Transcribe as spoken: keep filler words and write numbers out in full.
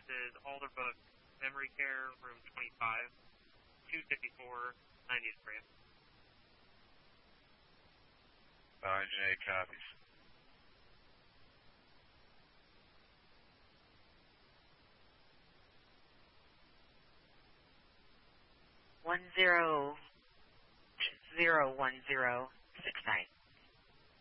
is Alderbrook Memory Care, room twenty-five, two fifty-four, ninety-three. Bow engine eight copies. One zero zero one zero six nine.